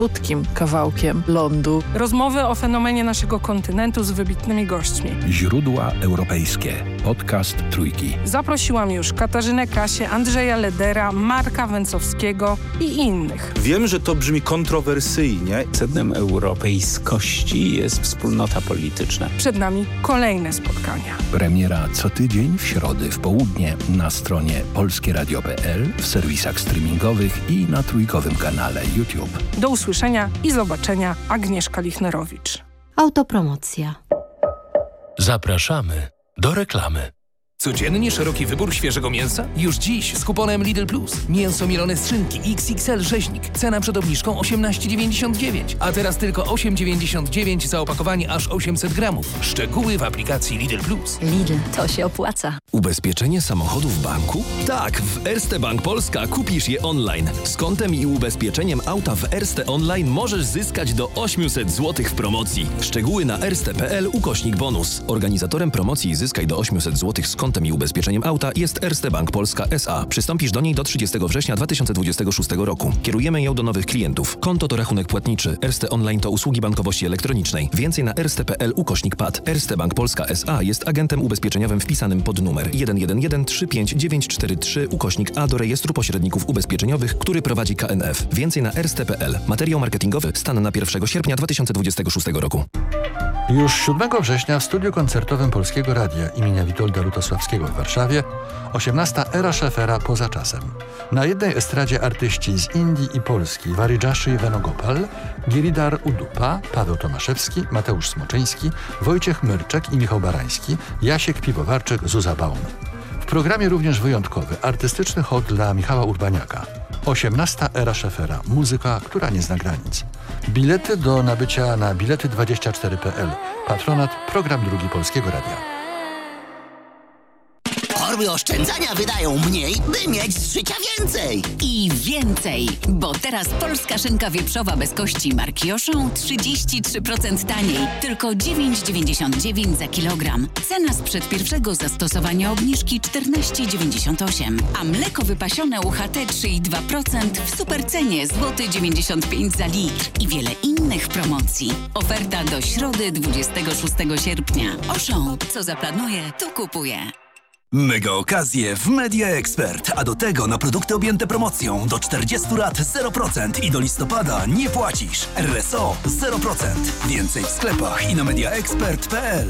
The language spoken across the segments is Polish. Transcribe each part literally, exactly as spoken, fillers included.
krótkim kawałkiem lądu. Rozmowy o fenomenie naszego kontynentu z wybitnymi gośćmi. Źródła europejskie. Podcast Trójki. Zaprosiłam już Katarzynę Kasię, Andrzeja Ledera, Marka Węcowskiego i innych. Wiem, że to brzmi kontrowersyjnie. Sednem europejskości jest wspólnota polityczna. Przed nami kolejne spotkania. Premiera co tydzień w środę w południe na stronie polskie radio kropka p l, w serwisach streamingowych i na trójkowym kanale YouTube. Do usłyszenia i zobaczenia. Agnieszka Lichnerowicz. Autopromocja. Zapraszamy do reklamy. Codziennie szeroki wybór świeżego mięsa? Już dziś z kuponem Lidl Plus. Mięso mielone z szynki X X L rzeźnik. Cena przed obniżką osiemnaście dziewięćdziesiąt dziewięć, a teraz tylko osiem dziewięćdziesiąt dziewięć za opakowanie aż osiemset gramów. Szczegóły w aplikacji Lidl Plus. Lidl, to się opłaca. Ubezpieczenie samochodu w banku? Tak, w Erste Bank Polska kupisz je online. Z kontem i ubezpieczeniem auta w Erste Online możesz zyskać do osiemset złotych w promocji. Szczegóły na erste kropka p l ukośnik bonus. Organizatorem promocji Zyskaj do osiemset złotych z kontem i ubezpieczeniem auta jest Erste Bank Polska S A. Przystąpisz do niej do trzydziestego września dwa tysiące dwudziestego szóstego roku. Kierujemy ją do nowych klientów. Konto to rachunek płatniczy. Erste Online to usługi bankowości elektronicznej. Więcej na erste kropka p l ukośnik p a d. Erste Bank Polska S A jest agentem ubezpieczeniowym wpisanym pod numer jeden jeden jeden trzy pięć dziewięć cztery trzy ukośnik a do rejestru pośredników ubezpieczeniowych, który prowadzi K N F. Więcej na erste kropka p l. Materiał marketingowy stan na pierwszego sierpnia dwa tysiące dwudziestego szóstego roku. Już siódmego września w studiu koncertowym Polskiego Radia imienia Witolda Lutosławskiego w Warszawie osiemnasta Era Szefera poza czasem. Na jednej estradzie artyści z Indii i Polski Waridżaszy Venugopal, Giridhar Udupa, Paweł Tomaszewski, Mateusz Smoczyński, Wojciech Myrczek i Michał Barański, Jasiek Piwowarczyk, Zuza Baum. W programie również wyjątkowy, artystyczny hot dla Michała Urbaniaka. osiemnasta Era Szefera. Muzyka, która nie zna granic. Bilety do nabycia na bilety dwadzieścia cztery kropka p l. Patronat, program drugi Polskiego Radia. Orły oszczędzania wydają mniej, by mieć z życia więcej. I więcej, bo teraz polska szynka wieprzowa bez kości marki Auchan trzydzieści trzy procent taniej. Tylko dziewięć dziewięćdziesiąt dziewięć za kilogram. Cena sprzed pierwszego zastosowania obniżki czternaście dziewięćdziesiąt osiem. A mleko wypasione U H T trzy i dwa procent w supercenie złoty dziewięćdziesiąt pięć za litr. I wiele innych promocji. Oferta do środy dwudziestego szóstego sierpnia. Auchan, co zaplanuje, to kupuje. Mega okazje w Media Expert, a do tego na produkty objęte promocją do czterdziestu lat zero procent i do listopada nie płacisz. R S O zero procent. Więcej w sklepach i na mediaexpert kropka p l.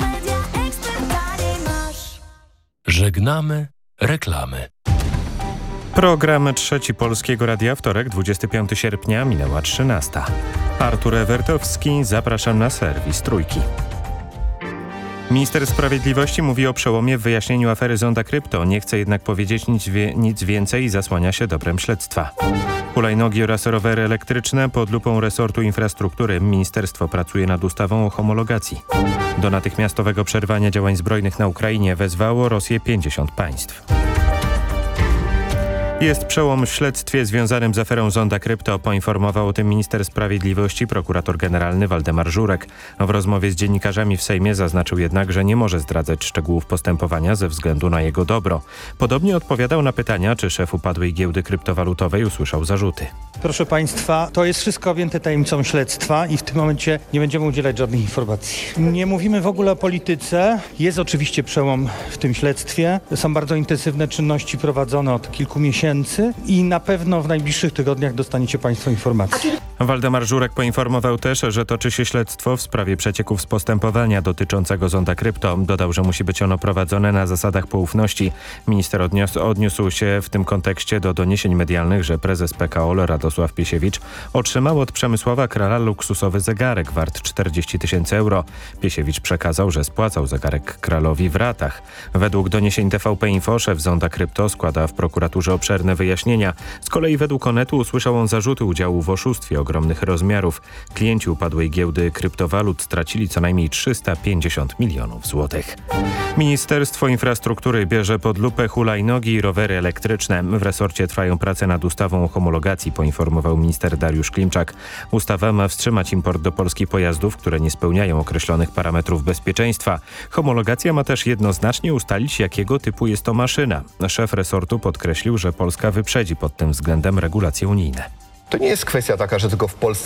Żegnamy reklamy. Program Trzeci Polskiego Radia, wtorek, dwudziestego piątego sierpnia, minęła trzynasta. Artur Ewertowski, zapraszam na serwis Trójki. Minister Sprawiedliwości mówi o przełomie w wyjaśnieniu afery Zonda Krypto. Nie chce jednak powiedzieć nic, wie, nic więcej i zasłania się dobrem śledztwa. Hulajnogi oraz rowery elektryczne pod lupą resortu infrastruktury. Ministerstwo pracuje nad ustawą o homologacji. Do natychmiastowego przerwania działań zbrojnych na Ukrainie wezwało Rosję pięćdziesiąt państw. Jest przełom w śledztwie związanym z aferą Zonda Krypto. Poinformował o tym minister sprawiedliwości, prokurator generalny Waldemar Żurek. W rozmowie z dziennikarzami w Sejmie zaznaczył jednak, że nie może zdradzać szczegółów postępowania ze względu na jego dobro. Podobnie odpowiadał na pytania, czy szef upadłej giełdy kryptowalutowej usłyszał zarzuty. Proszę Państwa, to jest wszystko objęte tajemnicą śledztwa i w tym momencie nie będziemy udzielać żadnych informacji. Nie mówimy w ogóle o polityce. Jest oczywiście przełom w tym śledztwie. Są bardzo intensywne czynności prowadzone od kilku miesięcy i na pewno w najbliższych tygodniach dostaniecie Państwo informacje. Waldemar Żurek poinformował też, że toczy się śledztwo w sprawie przecieków z postępowania dotyczącego Zonda Krypto. Dodał, że musi być ono prowadzone na zasadach poufności. Minister odniósł, odniósł się w tym kontekście do doniesień medialnych, że prezes P K O L Radosław Piesiewicz otrzymał od Przemysława Krala luksusowy zegarek wart czterdzieści tysięcy euro. Piesiewicz przekazał, że spłacał zegarek Kralowi w ratach. Według doniesień T V P Info szef Zonda Krypto składa w prokuraturze obszerne wyjaśnienia. Z kolei według Onetu usłyszał on zarzuty udziału w oszustwie ogromnych rozmiarów. Klienci upadłej giełdy kryptowalut stracili co najmniej trzysta pięćdziesiąt milionów złotych. Ministerstwo Infrastruktury bierze pod lupę hulajnogi i rowery elektryczne. W resorcie trwają prace nad ustawą o homologacji, poinformował minister Dariusz Klimczak. Ustawa ma wstrzymać import do Polski pojazdów, które nie spełniają określonych parametrów bezpieczeństwa. Homologacja ma też jednoznacznie ustalić, jakiego typu jest to maszyna. Szef resortu podkreślił, że Polska wyprzedzi pod tym względem regulacje unijne. To nie jest kwestia taka, że tylko w Polsce